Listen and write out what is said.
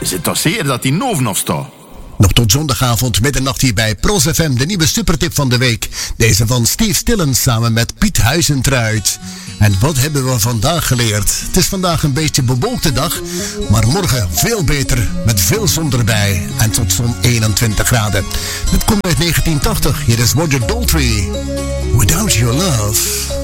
Is het toch zeer dat die Noven nog staat? Nog tot zondagavond middernacht hier bij Pros FM, de nieuwe supertip van de week. Deze van Steve Stillens samen met Piet Huizentruid. En wat hebben we vandaag geleerd? Het is vandaag een beetje bewolkte dag, maar morgen veel beter, met veel zon erbij. En tot zo'n 21 graden. Dit komt uit 1980, hier is Roger Daltrey. Without Your Love.